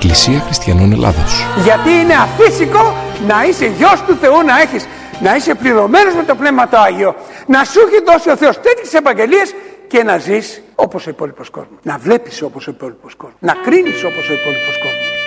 Εκκλησία Χριστιανών Ελλάδος. Γιατί είναι αφύσικο να είσαι γιος του Θεού, να είσαι πληρωμένος με το Πνεύμα το Άγιο, να σου έχει δώσει ο Θεός τέτοιες επαγγελίες και να ζεις όπως ο υπόλοιπος κόσμος. Να βλέπεις όπως ο υπόλοιπος κόσμος. Να κρίνεις όπως ο υπόλοιπος κόσμος.